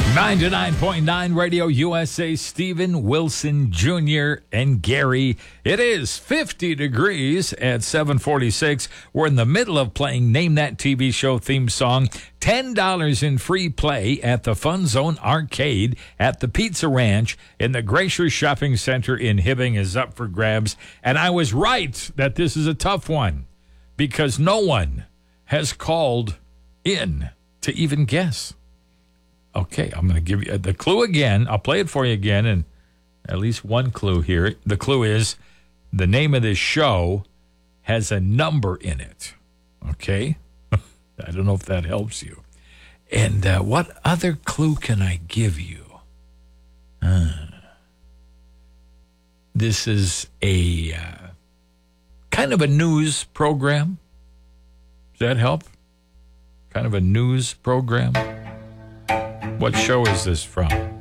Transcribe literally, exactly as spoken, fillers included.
ninety-nine point nine Radio U S A, Stephen Wilson Junior and Gary. It is fifty degrees at seven forty-six. We're in the middle of playing Name That T V Show theme song. ten dollars in free play at the Fun Zone Arcade at the Pizza Ranch in the Gracious Shopping Center in Hibbing is up for grabs. And I was right that this is a tough one because no one has called in to even guess. Okay, I'm going to give you the clue again. I'll play it for you again, and at least one clue here. The clue is the name of this show has a number in it. Okay? I don't know if that helps you. And uh, what other clue can I give you? Uh, this is a uh, kind of a news program. Does that help? Kind of a news program. What show is this from?